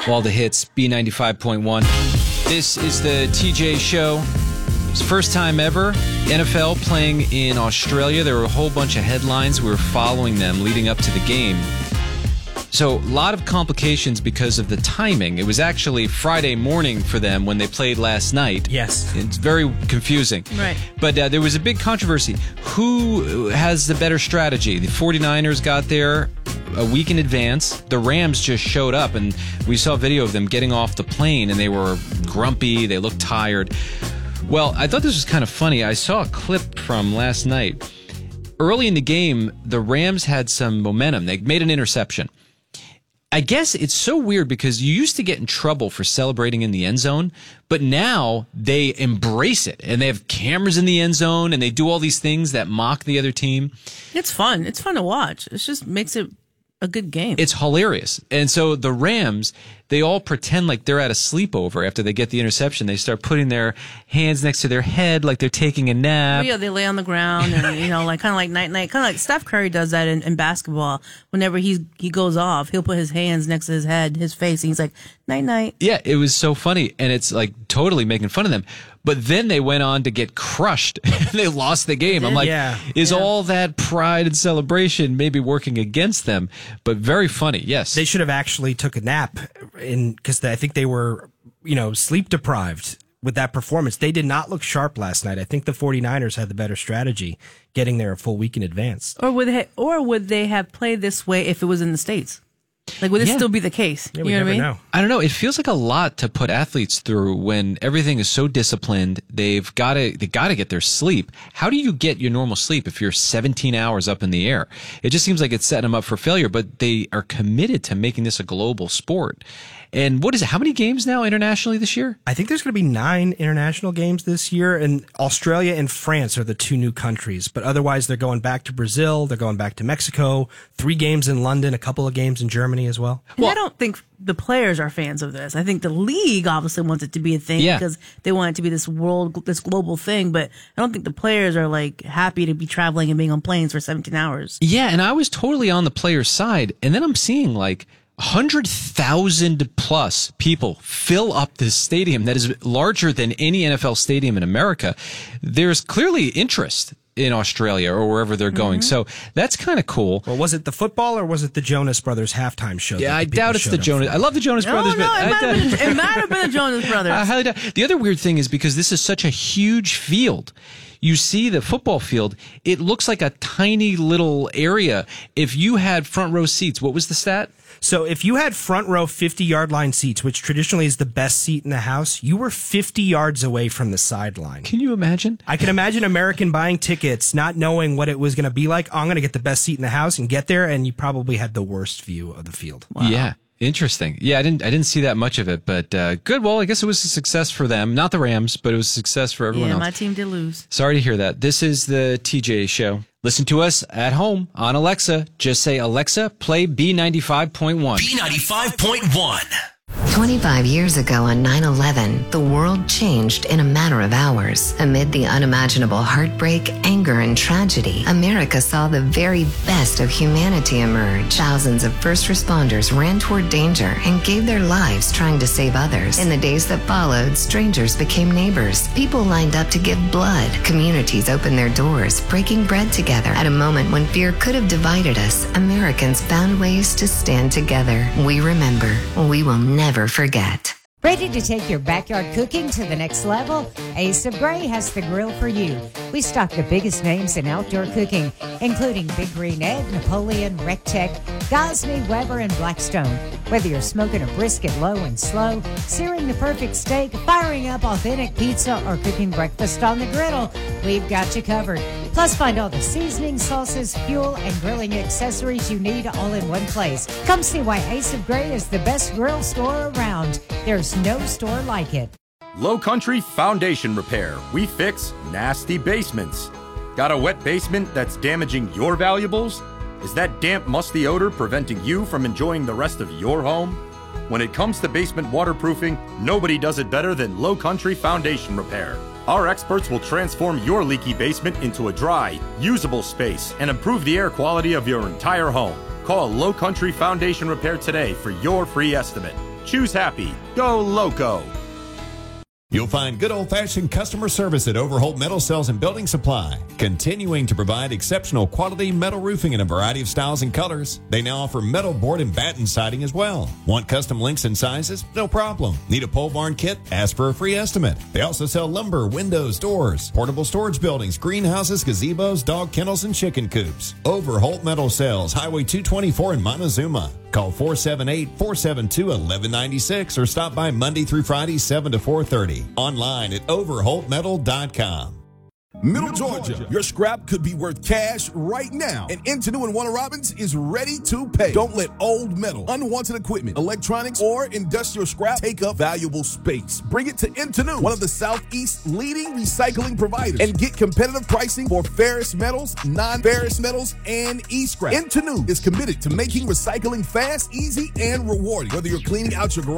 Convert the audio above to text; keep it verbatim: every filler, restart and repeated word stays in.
All the hits, B ninety-five point one. This is the T J Show. It's the first time ever, N F L playing in Australia. There were a whole bunch of headlines. We were following them leading up to the game. So, a lot of complications because of the timing. It was actually Friday morning for them when they played last night. Yes. It's very confusing. Right. But uh, there was a big controversy. Who has the better strategy? The 49ers got there a week in advance. The Rams just showed up, and we saw a video of them getting off the plane, and they were grumpy. They looked tired. Well, I thought this was kind of funny. I saw a clip from last night. Early in the game, the Rams had some momentum. They made an interception. I guess it's so weird because you used to get in trouble for celebrating in the end zone, but now they embrace it, and they have cameras in the end zone, and they do all these things that mock the other team. It's fun. It's fun to watch. It just makes it a good game. It's hilarious. And so the Rams, they all pretend like they're at a sleepover after they get the interception. They start putting their hands next to their head like they're taking a nap. Oh, yeah, they lay on the ground and, you know, like kind of like night-night. Kind of like Steph Curry does that in, in basketball. Whenever he's, he goes off, he'll put his hands next to his head, his face, and he's like, night-night. Yeah, it was so funny. And it's like totally making fun of them. But then they went on to get crushed. They lost the game. I'm like, yeah. is yeah. all that pride and celebration maybe working against them? But very funny, yes. They should have actually took a nap in because I think they were, you know, sleep deprived with that performance. They did not look sharp last night. I think the 49ers had the better strategy, getting there a full week in advance. Or would they, or would they have played this way if it was in the States? Like, would this Yeah. still be the case? Yeah, you we know never what I mean? know. I don't know. It feels like a lot to put athletes through when everything is so disciplined. They've got to they got to get their sleep. How do you get your normal sleep if you're seventeen hours up in the air? It just seems like it's setting them up for failure. But they are committed to making this a global sport. And what is it? How many games now internationally this year? I think there's going to be nine international games this year, and Australia and France are the two new countries. But otherwise, they're going back to Brazil, they're going back to Mexico, three games in London, a couple of games in Germany as well. And Well- I don't think the players are fans of this. I think the league obviously wants it to be a thing Yeah. because they want it to be this world, this global thing. But I don't think the players are like happy to be traveling and being on planes for seventeen hours. Yeah, and I was totally on the player's side. And then I'm seeing like one hundred thousand plus people fill up this stadium that is larger than any N F L stadium in America. There's clearly interest in Australia or wherever they're going. So that's kind of cool. Well, was it the football or was it the Jonas Brothers halftime show? Yeah, that I the people doubt it's the showed up Jonas. for? I love the Jonas No, Brothers. no, but it I might, doubt- have been, it might have been the Jonas Brothers. I highly doubt. The other weird thing is because this is such a huge field. You see the football field, it looks like a tiny little area. If you had front row seats, what was the stat? So if you had front row fifty-yard line seats, which traditionally is the best seat in the house, you were fifty yards away from the sideline. Can you imagine? I can imagine American buying tickets, not knowing what it was going to be like. I'm going to get the best seat in the house and get there, and you probably had the worst view of the field. Yeah. Interesting. Yeah, I didn't I didn't see that much of it, but uh, good. Well, I guess it was a success for them. Not the Rams, but it was a success for everyone Yeah, else. my team did lose. Sorry to hear that. This is the T J Show. Listen to us at home on Alexa. Just say, Alexa, play B ninety-five point one. B ninety-five point one. twenty-five years ago on nine eleven, the world changed in a matter of hours. Amid the unimaginable heartbreak, anger, and tragedy, America saw the very best of humanity emerge. Thousands of first responders ran toward danger and gave their lives trying to save others. In the days that followed, strangers became neighbors. People lined up to give blood. Communities opened their doors, breaking bread together. At a moment when fear could have divided us, Americans found ways to stand together. We remember. We will never forget. Ready to take your backyard cooking to the next level? Ace of Gray has the grill for you. We stock the biggest names in outdoor cooking, including Big Green Egg, Napoleon, Rectech, Gosney, Weber, and Blackstone. Whether you're smoking a brisket low and slow, searing the perfect steak, firing up authentic pizza, or cooking breakfast on the griddle, we've got you covered. Plus, find all the seasonings, sauces, fuel, and grilling accessories you need all in one place. Come see why Ace of Gray is the best grill store around. There's no store like it. Low Country Foundation Repair. We fix nasty basements. Got a wet basement that's damaging your valuables? Is that damp, musty odor preventing you from enjoying the rest of your home? When it comes to basement waterproofing, nobody does it better than Low Country Foundation Repair. Our experts will transform your leaky basement into a dry, usable space and improve the air quality of your entire home. Call Low Country Foundation Repair today for your free estimate. Choose happy. Go Loco. You'll find good old-fashioned customer service at Overholt Metal Sales and Building Supply, continuing to provide exceptional quality metal roofing in a variety of styles and colors. They now offer metal board and batten siding as well. Want custom lengths and sizes? No problem. Need a pole barn kit? Ask for a free estimate. They also sell lumber, windows, doors, portable storage buildings, greenhouses, gazebos, dog kennels, and chicken coops. Overholt Metal Sales, Highway two twenty-four in Montezuma. Call four seven eight, four seven two, one one nine six or stop by Monday through Friday, seven to four thirty. Online at overholt metal dot com. Middle Georgia, your scrap could be worth cash right now, and Intenu and Warner Robins is ready to pay. Don't let old metal, unwanted equipment, electronics, or industrial scrap take up valuable space. Bring it to Intenu, one of the Southeast's leading recycling providers, and get competitive pricing for ferrous metals, non-ferrous metals, and e-scrap. Intenu is committed to making recycling fast, easy, and rewarding. Whether you're cleaning out your garage